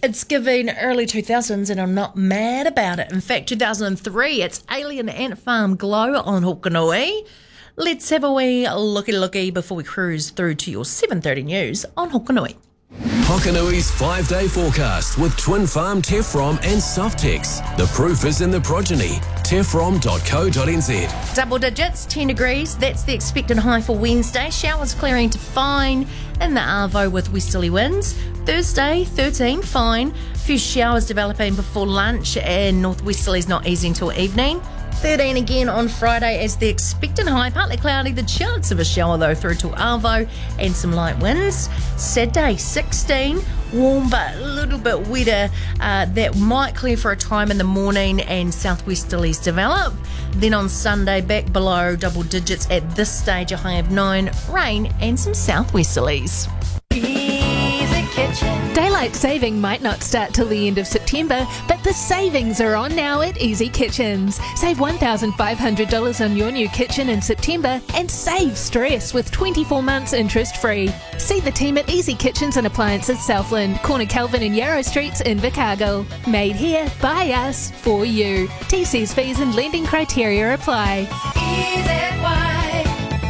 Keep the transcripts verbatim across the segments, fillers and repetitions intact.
It's giving early two thousands and I'm not mad about it. In fact, two thousand three, it's Alien Ant Farm Glow on Hokanui. Let's have a wee looky-looky before we cruise through to your seven thirty news on Hokanui. Hokanui's five-day forecast with Twin Farm Tefrom and Softex. The proof is in the progeny. tefrom dot co dot n z. Double digits, ten degrees. That's the expected high for Wednesday. Showers clearing to fine in the Arvo with westerly winds. Thursday, thirteen, fine. A few showers developing before lunch and northwesterlies not easing till evening. thirteen again on Friday as the expected high, partly cloudy, the chance of a shower though through to Arvo and some light winds. Saturday, sixteen, warm but a little bit wetter. Uh, that might clear for a time in the morning and southwesterlies develop. Then on Sunday, back below double digits at this stage, a high of nine, rain and some southwesterlies. Easy Kitchen. Daylight saving might not start till the end of September, but the savings are on now at Easy Kitchens. Save one thousand five hundred dollars on your new kitchen in September and save stress with twenty-four months interest free. See the team at Easy Kitchens and Appliances Southland, Corner Kelvin and Yarrow Streets in Invercargill. Made here, by us, for you. T Cs fees and lending criteria apply. Easy White.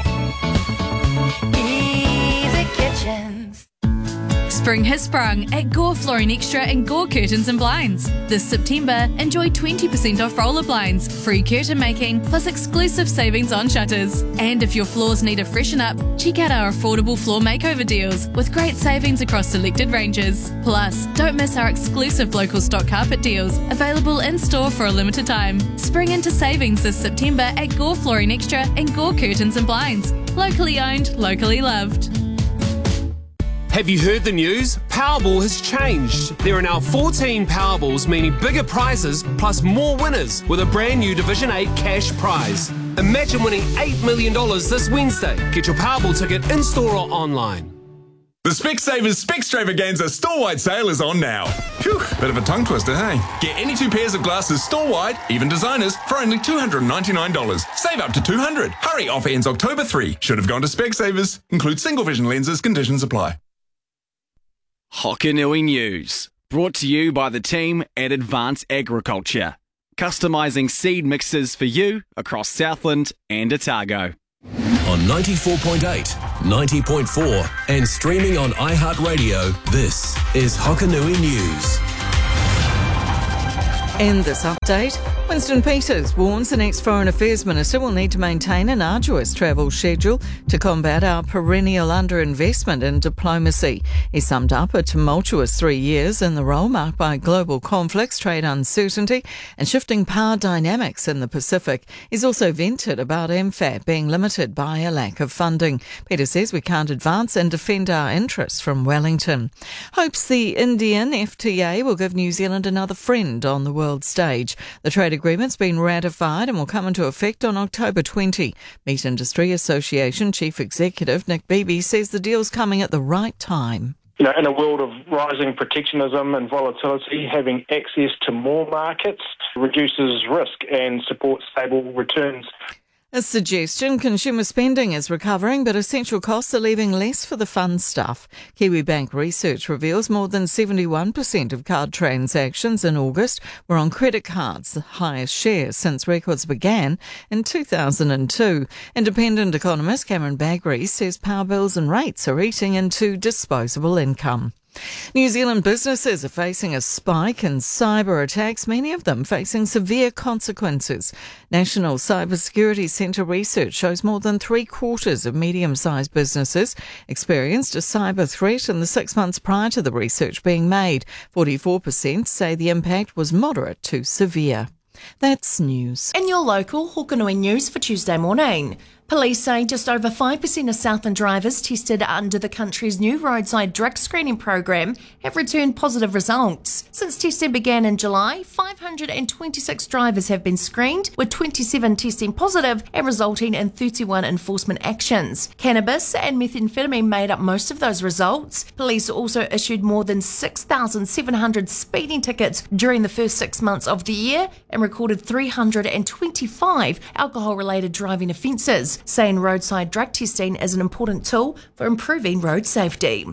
Easy Kitchens. Spring has sprung at Gore Flooring Extra and Gore Curtains and Blinds. This September, enjoy twenty percent off roller blinds, free curtain making, plus exclusive savings on shutters. And if your floors need a freshen up, check out our affordable floor makeover deals with great savings across selected ranges. Plus, don't miss our exclusive local stock carpet deals, available in-store for a limited time. Spring into savings this September at Gore Flooring Extra and Gore Curtains and Blinds. Locally owned, locally loved. Have you heard the news? Powerball has changed. There are now fourteen Powerballs, meaning bigger prizes plus more winners with a brand new Division eight cash prize. Imagine winning eight million dollars this Wednesday. Get your Powerball ticket in-store or online. The Specsavers Specstravaganza store-wide sale is on now. Phew, bit of a tongue twister, hey? Get any two pairs of glasses store-wide, even designers, for only two hundred ninety-nine dollars. Save up to two hundred dollars. Hurry, offer ends October third. Should have gone to Specsavers. Include single vision lenses, conditions apply. Hokanui News, brought to you by the team at Advance Agriculture, customising seed mixes for you across Southland and Otago. On ninety-four point eight, ninety point four and streaming on iHeartRadio, this is Hokanui News. In this update, Winston Peters warns the next Foreign Affairs Minister will need to maintain an arduous travel schedule to combat our perennial underinvestment in diplomacy. He summed up a tumultuous three years in the role marked by global conflicts, trade uncertainty and shifting power dynamics in the Pacific. He's also vented about M FAT being limited by a lack of funding. Peters says we can't advance and defend our interests from Wellington. Hopes the Indian F T A will give New Zealand another friend on the world stage. The trade agreement's been ratified and will come into effect on October twentieth. Meat Industry Association Chief Executive Nick Beebe says the deal's coming at the right time. You know, in a world of rising protectionism and volatility, having access to more markets reduces risk and supports stable returns. A suggestion, consumer spending is recovering, but essential costs are leaving less for the fun stuff. Kiwibank research reveals more than seventy-one percent of card transactions in August were on credit cards, the highest share since records began in two thousand two. Independent economist Cameron Bagri says power bills and rates are eating into disposable income. New Zealand businesses are facing a spike in cyber attacks, many of them facing severe consequences. National Cybersecurity Centre research shows more than three quarters of medium-sized businesses experienced a cyber threat in the six months prior to the research being made. forty-four percent say the impact was moderate to severe. That's news. In your local Hokanui News for Tuesday morning. Police say just over five percent of Southland drivers tested under the country's new roadside drug screening program have returned positive results. Since testing began in July, five hundred twenty-six drivers have been screened, with twenty-seven testing positive and resulting in thirty-one enforcement actions. Cannabis and methamphetamine made up most of those results. Police also issued more than six thousand seven hundred speeding tickets during the first six months of the year and recorded three hundred twenty-five alcohol-related driving offences, saying roadside drug testing is an important tool for improving road safety.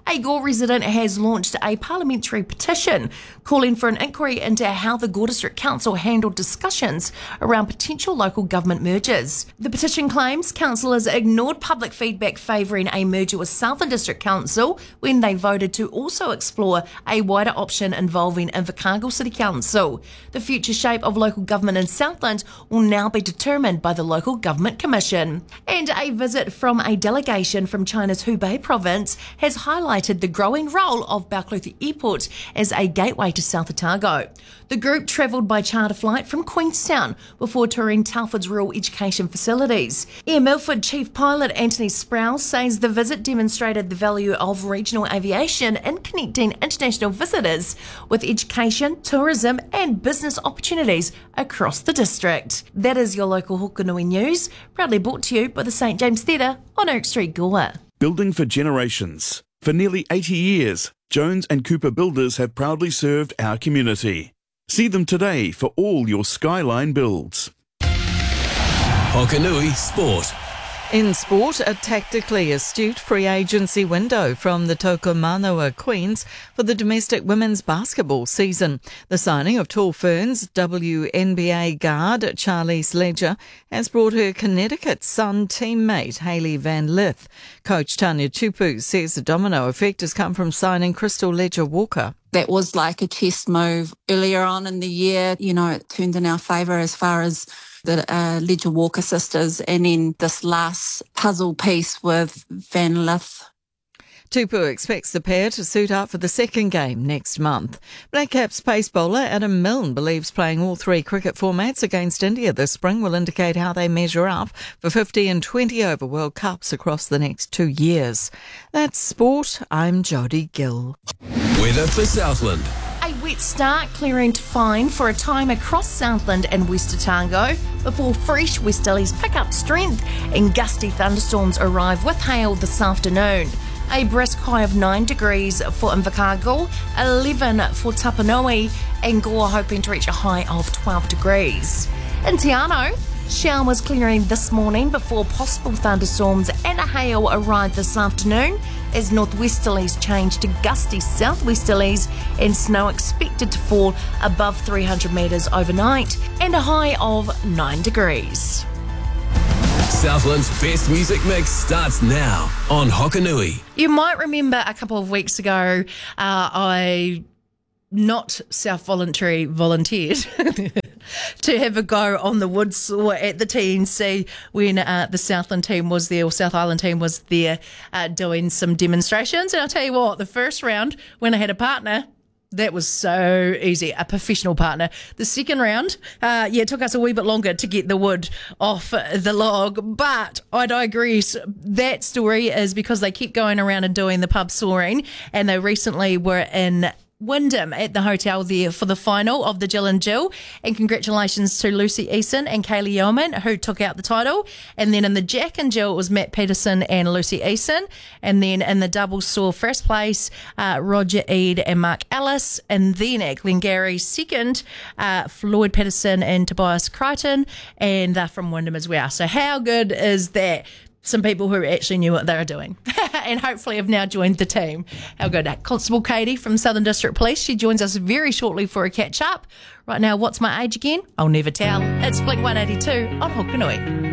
A Gore resident has launched a parliamentary petition calling for an inquiry into how the Gore District Council handled discussions around potential local government mergers. The petition claims councillors ignored public feedback favouring a merger with Southland District Council when they voted to also explore a wider option involving Invercargill City Council. The future shape of local government in Southland will now be determined by the Local Government Commission. And a visit from a delegation from China's Hubei province has highlighted the growing role of Balclutha Airport as a gateway to South Otago. The group travelled by charter flight from Queenstown before touring Telford's rural education facilities. Air Milford Chief Pilot Anthony Sprouse says the visit demonstrated the value of regional aviation in connecting international visitors with education, tourism and business opportunities across the district. That is your local Hokanui news, proudly brought to you by the St James Theatre on Oak Street, Gore. Building for generations. For nearly eighty years, Jones and Cooper Builders have proudly served our community. See them today for all your skyline builds. Hokanui Sport. In sport, a tactically astute free agency window from the Tokomanoa Queens for the domestic women's basketball season. The signing of Tall Ferns W N B A guard Charlize Ledger has brought her Connecticut Sun teammate Hayley Van Lith. Coach Tanya Tupu says the domino effect has come from signing Crystal Ledger-Walker. That was like a chess move earlier on in the year. You know, it turned in our favour as far as the uh, Ledger-Walker sisters, and then this last puzzle piece with Van Lith. Tupu expects the pair to suit up for the second game next month. Black Caps pace bowler Adam Milne believes playing all three cricket formats against India this spring will indicate how they measure up for fifty and twenty over World Cups across the next two years. That's sport. I'm Jodie Gill. Weather for Southland. A wet start clearing to fine for a time across Southland and West Otago before fresh westerlies pick up strength and gusty thunderstorms arrive with hail this afternoon. A brisk high of nine degrees for Invercargill, eleven for Tapanui, and Gore hoping to reach a high of twelve degrees. In Te Anau, showers clearing this morning before possible thunderstorms and a hail arrive this afternoon as northwesterlies change to gusty southwesterlies and snow expected to fall above three hundred metres overnight and a high of nine degrees. Southland's best music mix starts now on Hokanui. You might remember a couple of weeks ago, uh, I not self-voluntary volunteered to have a go on the wood saw at the T N C when uh, the Southland team was there, or South Island team was there uh, doing some demonstrations. And I'll tell you what, the first round, when I had a partner, that was so easy, a professional partner. The second round, uh, yeah, it took us a wee bit longer to get the wood off the log, but I digress. That story is because they keep going around and doing the pub soaring, and they recently were in Wyndham at the hotel there for the final of the Jill and Jill, and congratulations to Lucy Eason and Kaylee Yeoman who took out the title. And then in the Jack and Jill it was Matt Peterson and Lucy Eason, and then in the double saw first place uh, Roger Eade and Mark Ellis, and then at Glengarry second uh, Floyd Peterson and Tobias Crichton, and they're from Wyndham as well. So how good is that? Some people who actually knew what they were doing and hopefully have now joined the team. How good. Constable Katie from Southern District Police, she joins us very shortly for a catch up. Right now, what's my age again? I'll never tell. It's Blink one eighty-two on Hokanui.